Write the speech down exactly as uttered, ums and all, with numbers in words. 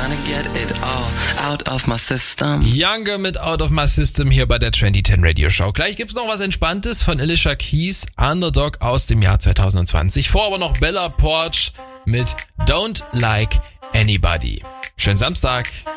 trying to get it all out of my system. Younger mit Out of My System hier bei der zwanzig zehn Radio Show. Gleich gibt's noch was Entspanntes von Alicia Keys, Underdog aus dem Jahr zwanzig zwanzig. Vor aber noch Bella Poarch mit Don't Like Anybody. Schönen Samstag.